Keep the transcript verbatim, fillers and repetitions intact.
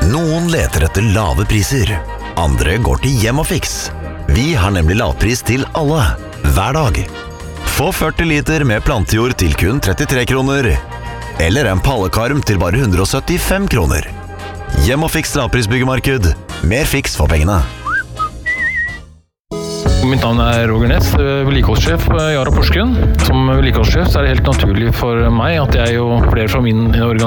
Noen leter etter lave priser. Andre går til Hjem og Fiks. Vi har nemlig lavpris til alle, hver dag. Få førti liter med plantejord til kun trettitre kroner. Eller en pallekarm til bare hundre og syttifem kroner. Hjem og Fiks lavprisbyggemarked. Mer fiks for pengene. Mitt navn er Roger Nets, vedlikeholdssjef på Yara Porsgrunn. Som vedlikeholdssjef så er det helt naturlig for meg at jeg og flere fra min organisasjon